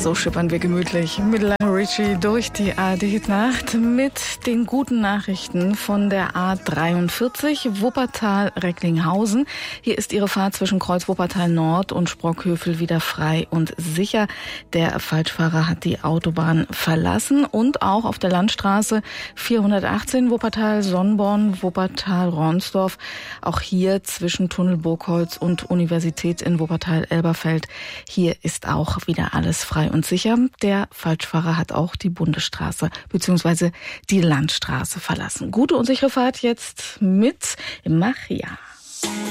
So schippern wir gemütlich mit Lionel Richie durch die ARD-Nacht mit den guten Nachrichten von der A43 Wuppertal-Recklinghausen. Hier ist Ihre Fahrt zwischen Kreuz Wuppertal Nord und Sprockhövel wieder frei und sicher. Der Falschfahrer hat die Autobahn verlassen und auch auf der Landstraße 418 Wuppertal-Sonnborn, Wuppertal-Ronsdorf. Auch hier zwischen Tunnel Burgholz und Universität in Wuppertal-Elberfeld. Hier ist auch wieder alles frei und sicher. Der Falschfahrer hat auch die Bundesstraße bzw. die Landstraße verlassen. Gute und sichere Fahrt jetzt mit Machia.